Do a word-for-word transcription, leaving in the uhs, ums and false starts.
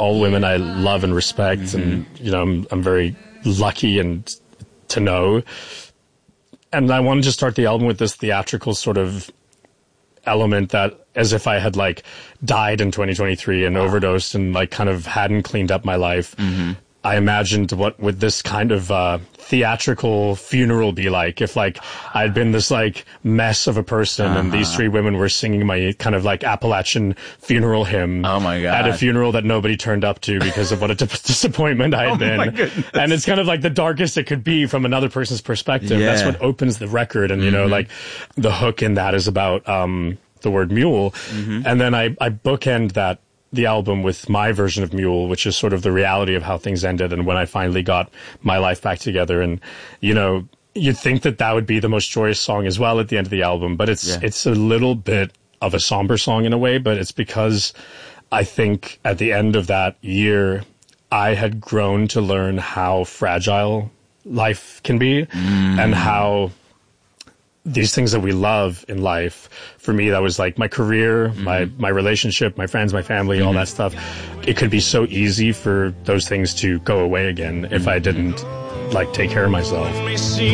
all women I love and respect, Mm-hmm. and you know, I'm, I'm very lucky and to know. And I wanted to start the album with this theatrical sort of element, that as if I had like died in twenty twenty-three and wow. overdosed and like kind of hadn't cleaned up my life. Mm-hmm. I imagined what would this kind of uh theatrical funeral be like if like I'd been this like mess of a person uh-huh. and these three women were singing my kind of like Appalachian funeral hymn oh my God. at a funeral that nobody turned up to because of what a d- disappointment I had oh been. My goodness. And it's kind of like the darkest it could be from another person's perspective. Yeah. That's what opens the record. And, you mm-hmm. know, like the hook in that is about um the word mule. Mm-hmm. And then I, I bookend that the album with my version of Mule, which is sort of the reality of how things ended and when I finally got my life back together. And, you know, you'd think that that would be the most joyous song as well at the end of the album, but it's, yeah. it's a little bit of a somber song in a way, but it's because I think at the end of that year, I had grown to learn how fragile life can be mm. and how these things that we love in life, for me, that was like my career, mm-hmm. my, my relationship, my friends, my family, mm-hmm. all that stuff. It could be so easy for those things to go away again mm-hmm. if I didn't like take care of myself.